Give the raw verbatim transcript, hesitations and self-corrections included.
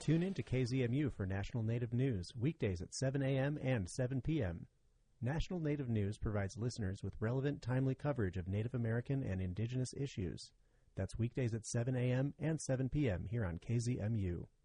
Tune in to K Z M U for National Native News, weekdays at seven a.m. and seven p.m. National Native News provides listeners with relevant, timely coverage of Native American and Indigenous issues. That's weekdays at seven a.m. and seven p.m. here on K Z M U.